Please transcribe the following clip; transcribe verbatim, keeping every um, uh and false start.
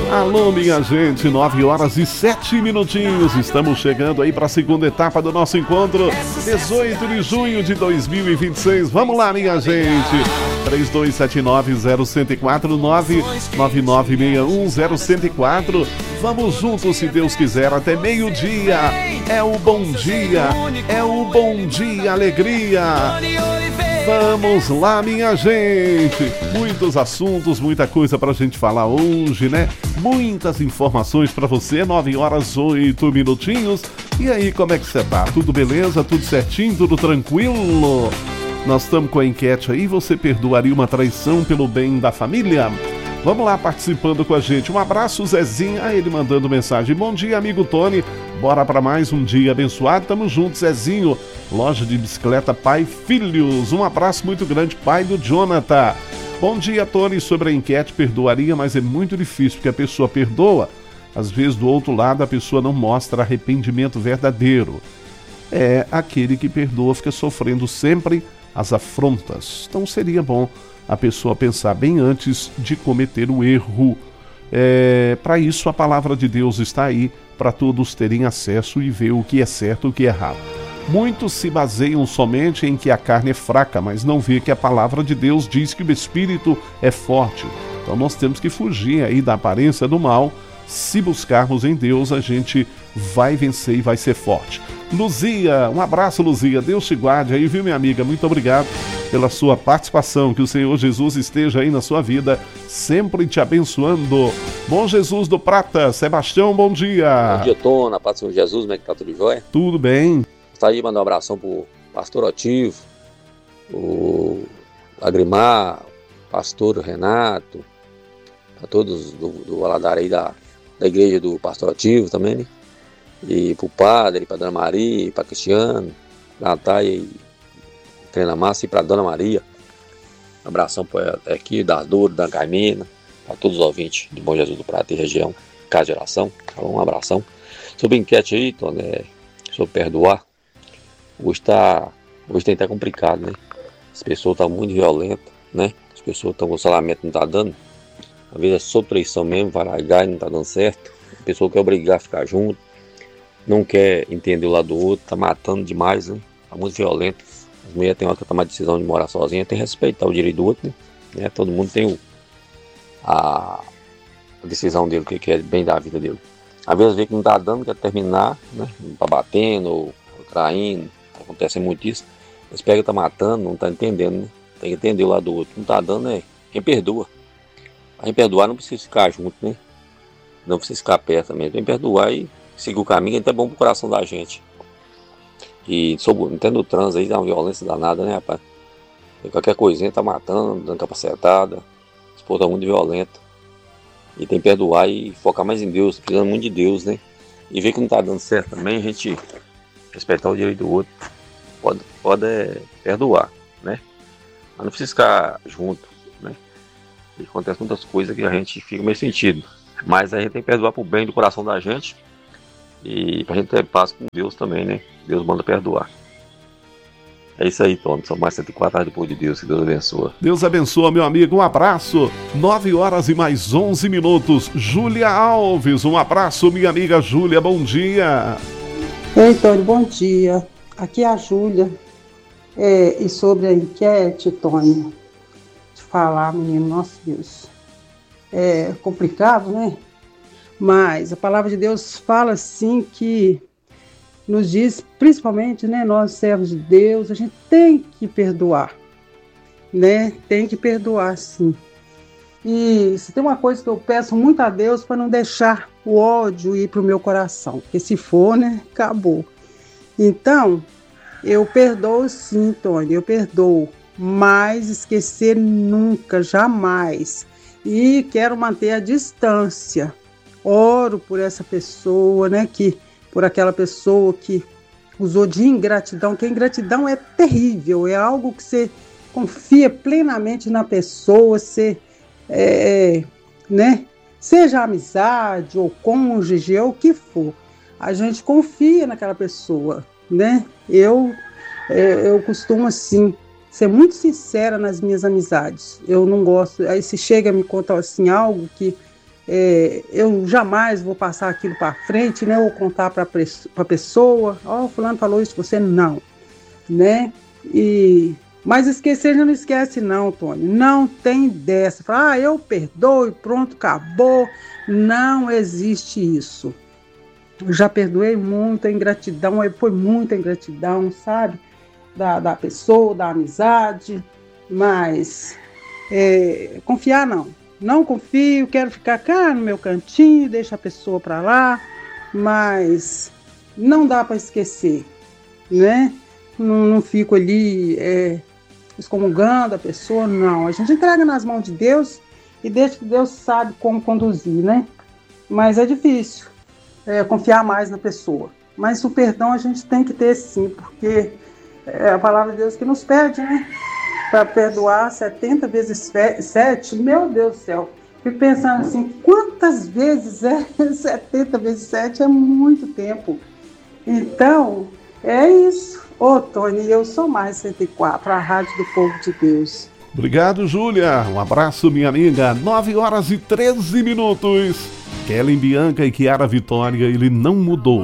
Alô, minha gente, nove horas e sete minutinhos. Estamos chegando aí para a segunda etapa do nosso encontro, dezoito de junho de dois mil e vinte e seis. Vamos lá, minha gente. três dois sete nove zero um quatro nove nove nove seis um zero um quatro. Vamos juntos, se Deus quiser, até meio-dia. É o bom dia, é o bom dia, alegria. Vamos lá, minha gente. Muitos assuntos, muita coisa pra gente falar hoje, né? Muitas informações pra você. nove horas, oito minutinhos. E aí, como é que você tá? Tudo beleza? Tudo certinho? Tudo tranquilo? Nós estamos com a enquete aí. Você perdoaria uma traição pelo bem da família? Vamos lá, participando com a gente. Um abraço, Zezinho. Ah, ele mandando mensagem. Bom dia, amigo Tony. Bora para mais um dia abençoado. Tamo juntos, Zezinho. Loja de bicicleta Pai Filhos. Um abraço muito grande, pai do Jonathan. Bom dia, Tony. Sobre a enquete, perdoaria, mas é muito difícil, porque a pessoa perdoa. Às vezes, do outro lado, a pessoa não mostra arrependimento verdadeiro. É aquele que perdoa fica sofrendo sempre as afrontas. Então, seria bom a pessoa pensar bem antes de cometer o erro. É, para isso, a palavra de Deus está aí, para todos terem acesso e ver o que é certo e o que é errado. Muitos se baseiam somente em que a carne é fraca, mas não vê que a palavra de Deus diz que o espírito é forte. Então nós temos que fugir aí da aparência do mal. Se buscarmos em Deus, a gente vai vencer e vai ser forte. Luzia, um abraço, Luzia. Deus te guarde aí, viu, minha amiga? Muito obrigado pela sua participação. Que o Senhor Jesus esteja aí na sua vida, sempre te abençoando. Bom Jesus do Prata, Sebastião, bom dia. Bom dia, Tom, na paz do Senhor Jesus, como é que tá, tudo jóia? Tudo bem. Gostaria de mandar um abração pro pastor Ativo, o Agrimar, pastor Renato, a todos do, do Aladar aí da, da igreja do pastor Ativo também, né? E pro padre, pra Dona Maria, pra Cristiano, pra Natália e Treina Massa e pra Dona Maria. Um abração pra aqui, da Douro, da Caimena, pra todos os ouvintes do Bom Jesus do Prata e região, Casa de Oração. Um abração. Sobre a enquete aí, Tom, né, sobre perdoar, hoje tá, hoje tem até complicado, né? As pessoas estão muito violentas, né? As pessoas estão com o salamento não tá dando. Às vezes é sob traição mesmo, vai largar e não tá dando certo. A pessoa quer obrigar a ficar junto, não quer entender o lado do outro, tá matando demais, né? Tá muito violento. As mulheres têm hora que tomar a decisão de morar sozinha, tem que respeitar o direito do outro, né? Todo mundo tem o, a, a decisão dele, o que quer bem da vida dele. Às vezes vê que não tá dando, quer terminar, né? Tá batendo ou, ou traindo, acontece muito isso. Eles pegam e tá matando, não tá entendendo, né? Tem que entender o lado do outro. Não tá dando, é quem perdoa. Quem perdoar não precisa ficar junto, né? Não precisa ficar perto também. Tem que perdoar e seguir o caminho, é até bom pro coração da gente. E sobre, entendo o trânsito aí, dá uma violência danada, né, rapaz? E qualquer coisinha tá matando, dando capacetada. Esse povo tá muito violento. E tem que perdoar e focar mais em Deus, precisando muito de Deus, né? E ver que não tá dando certo também, a gente respeitar o direito do outro. Pode, pode é, perdoar, né? Mas não precisa ficar junto, né? E acontece muitas coisas que a gente fica meio sentido. Mas a gente tem que perdoar pro bem do coração da gente. E pra gente ter paz com Deus também, né? Deus manda perdoar. É isso aí, Tony. São mais cento e quatro depois de Deus. Que Deus abençoa. Deus abençoa, meu amigo. Um abraço. nove horas e mais onze minutos. Júlia Alves. Um abraço, minha amiga Júlia. Bom dia. Oi, Tony. Bom dia. Aqui é a Júlia. É, e sobre a enquete, Tony, de falar, menino, nosso Deus. É complicado, né? Mas a palavra de Deus fala assim que nos diz, principalmente, né, nós servos de Deus, a gente tem que perdoar, né? Tem que perdoar, sim. E se tem uma coisa que eu peço muito a Deus para não deixar o ódio ir para o meu coração, porque se for, né, acabou. Então, eu perdoo sim, Tony, eu perdoo, mas esquecer nunca, jamais. E quero manter a distância. Oro por essa pessoa, né, que, por aquela pessoa que usou de ingratidão, que a ingratidão é terrível, é algo que você confia plenamente na pessoa, você, é, né, seja amizade ou cônjuge ou o que for, a gente confia naquela pessoa, né? Eu, é, eu costumo, assim, ser muito sincera nas minhas amizades. Eu não gosto, aí se chega a me contar, assim, algo que é, eu jamais vou passar aquilo para frente, né? Ou contar para a pessoa, ó, oh, fulano falou isso, você não, né? E, mas esquecer já não esquece não, Tony, não tem dessa, fala, ah, eu perdoo e pronto, acabou, não existe isso. Eu já perdoei muita ingratidão, foi muita ingratidão, sabe? Da, da pessoa, da amizade, mas é, confiar não. Não confio, quero ficar cá no meu cantinho, deixa a pessoa para lá, mas não dá para esquecer, né? Não, não fico ali é, excomungando a pessoa, não. A gente entrega nas mãos de Deus e deixa que Deus sabe como conduzir, né? Mas é difícil é, confiar mais na pessoa. Mas o perdão a gente tem que ter sim, porque é a palavra de Deus que nos pede, né? Para perdoar setenta vezes sete, meu Deus do céu. Fico pensando assim, quantas vezes é setenta vezes sete? É muito tempo. Então, é isso. Ô, Tony, eu sou mais cento e quatro, a Rádio do Povo de Deus. Obrigado, Júlia. Um abraço, minha amiga. nove horas e treze minutos. Kellen Bianca e Chiara Vitória, ele não mudou.